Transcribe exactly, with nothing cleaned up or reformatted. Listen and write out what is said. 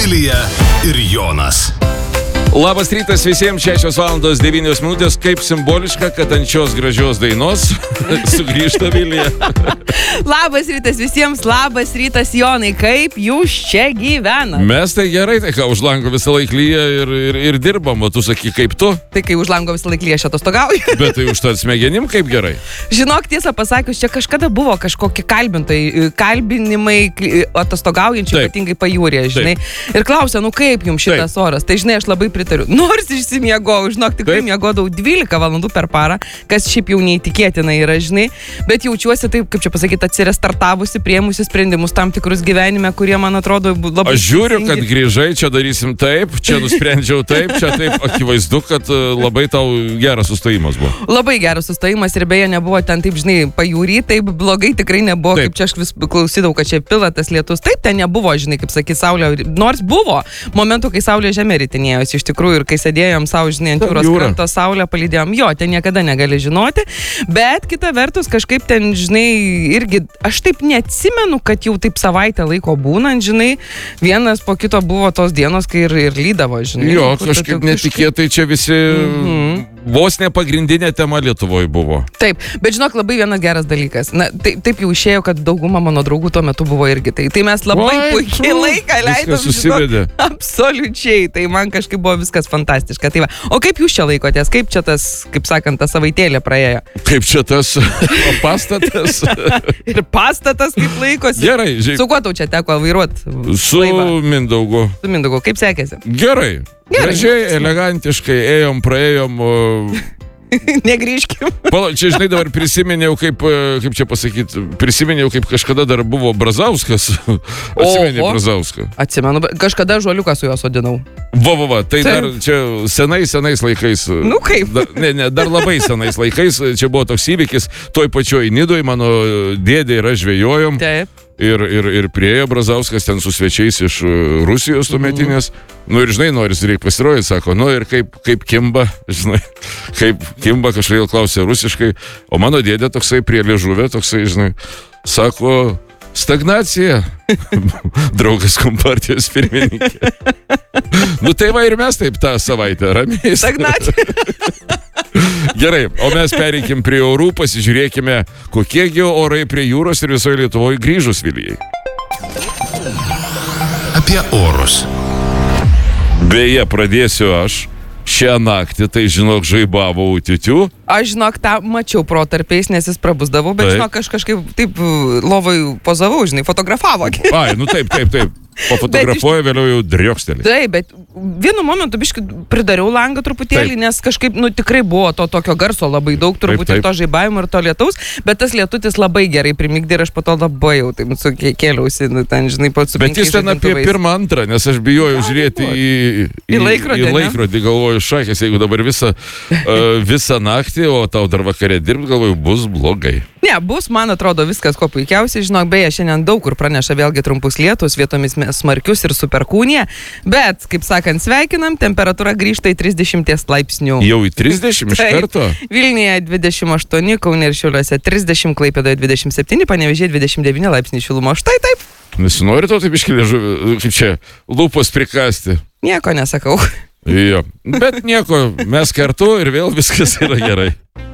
Vilija ir Jonas. Labas rytas visiems, šešios valandos devynios minutės, kaip simboliška, kad ant šios gražios dainos sugrįžta Vilija. Labas rytas visiems, labas rytas Jonai, kaip jūs čia gyvenat? Mes tai gerai, tai ką už lango visą laiką lyja ir, ir, ir dirbam, o tu saky, kaip tu? Tai kai už lango visą laiką lyja, aš atostogauju. Bet tai už tą smegenim kaip gerai? Žinok, tiesą pasakius, čia kažkada buvo kažkokie kalbintojai, kalbinimai atostogaujančių, ypatingai pajūrėje, žinai. Taip. Ir klausia, nu kaip jums šitas Taip. Oras? Tai žinai, aš labai pritariu. Nors išsimiegau, žinok, tikrai taip. Miegodavau dvylika valandų per parą, kas šiaip jau neįtikėtina yra, žinai, bet jaučiuosi taip, kaip čia pasakyti, atsirestartavusi, priėmusi sprendimus tam tikrus gyvenime, kurie man atrodo labai... Aš žiūriu, teisingi. Kad grįžai, čia darysim taip, čia nusprendžiau taip, čia taip, akivaizdu, kad labai tau geras sustojimas buvo. Labai geras sustojimas ir beje nebuvo ten taip, žinai, pajūry, taip blogai tikrai nebuvo, taip. Kaip čia aš vis klausydavau, kad čia pila tas lietus, taip, ten nebuvo, žinai, kaip sakyti, saulė, nors buvo momentų, kai saulė žemė ritinėjosi, iš tikrųjų, ir kai sėdėjom savo, žinai, ant jūros kranto saulę palydėjom, jo, ten niekada negali žinoti, bet kita vertus kažkaip ten, žinai, irgi, aš taip neatsimenu, kad jau taip savaitę laiko būnant, žinai, vienas po kito buvo tos dienos, kai ir, ir lydavo, žinai. Jo, kažkaip kažkaip netikėtai čia visi, mm-hmm. vos ne pagrindinė tema Lietuvoje buvo. Taip, bet žinok, labai vienas geras dalykas, na, taip, taip jau išėjo, kad dauguma mano draugų tuo metu buvo irgi, tai, tai mes labai Oi, puikiai laiką leidom, žinok, absoliučiai, tai man kažkaip buvo viskas fantastiška. Tai va. O kaip jūs čia laikotės? Kaip čia tas, kaip sakant, ta savaitėlė praėjo? Kaip čia tas pastatas? Ir pastatas kaip laikosi? Gerai, žiūrėk. Su kuo tau čia teko vairuoti? Su laivą? Mindaugu. Su Mindaugu. Kaip sekėsi? Gerai. Gerai. Gražiai, elegantiškai ėjom, praėjom... Negrįžkim. Pala, čia, žinai, dabar prisiminiau, kaip, kaip čia pasakyti, prisiminiau, kaip kažkada dar buvo Brazauskas. Atsimeni Brazauską. Atsimenu, kažkada žuoliuką su juo sodinau. Va, va, va, tai Taip. Dar čia senai, senais laikais. Nu kaip? Dar, ne, ne, dar labai senais laikais, čia buvo toks įvykis, toj pačioj Nidoj, mano dėdė ir aš žvejojom. Taip. Ir, ir, ir priejo Brazauskas ten su svečiais iš Rusijos tuometinės. Mm. Nu ir, žinai, noris reikia pasirodyti, sako, nu ir kaip, kaip kimba, žinai, kaip kimba, kažkaip klausė rusiškai, o mano dėdė toksai prie liežuvė, toksai, žinai, sako, stagnacija, draugas kompartijos pirmininkė. Nu tai va ir mes taip tą savaitę ramiai. Stagnacija. Gerai, o mes pereikim prie orų, pasižiūrėkime, kokiegi orai prie jūros ir visoje Lietuvoje grįžus Vilijai. Apie orus. Beje, pradėsiu aš. Šią naktį, tai žinok, žaibavo utiutių. Aš žinok, tą mačiau protarpiais, nes jis prabusdavau, bet taip. Žinok, aš kažkaip taip lovai pozavau, žinai, fotografavo. Ai, nu taip, taip, taip. Pafotografuoja, iš... vėliau jau driokstelį. Taip, bet vienu momentu biškai pridariau langą truputėlį, taip. Nes kažkaip, nu tikrai buvo to tokio garso labai daug, turbūt taip, taip. Ir to žaibavimo ir to lietaus, bet tas lietutis labai gerai primigdė ir aš po to labai jau taip sukėliausi, nu ten, žinai, pats su bet jis ten apie pirmą, antrą, nes aš bijojau žiūrėti į, į, į laikrodį, į laikrodį galvoju, šakės, jeigu dabar visą, uh, visą naktį, o tau dar vakare dirbti, galvoju, bus blogai. Ne, bus, man atrodo, viskas ko puikiausiai, žinok, beje, šiandien daug kur praneša vėlgi trumpus lietus, vietomis smarkius ir su perkūnija, bet, kaip sakant, sveikinam, temperatūra grįžta į trisdešimt laipsnių. Jau į trisdešimt iš karto? Vilniuje dvidešimt aštuoni, Kaune ir Šiauliuose trisdešimt, Klaipėdoje dvidešimt septyni, Panevėžyje dvidešimt devyni laipsniai šilumos. Štai taip. Nesinori to taip iškėlė, kaip čia, lūpos prikasti? Nieko nesakau. Jo, bet nieko, mes kartu ir vėl viskas yra gerai.